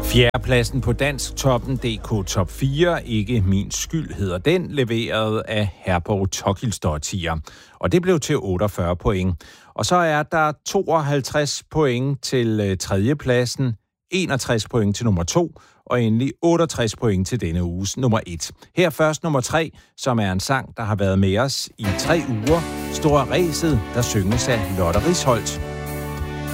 Fjerdepladsen på Dansk Toppen DK Top 4, Ikke min skyld hedder den, leveret af Herborg Tokilsdottir. Og det blev til 48 point. Og så er der 52 point til tredjepladsen, 61 point til nummer 2, og endelig 68 point til denne uges nummer 1. Her først nummer 3, som er en sang, der har været med os i 3 uger. Store Ræset, der synges af Lotte Risholt.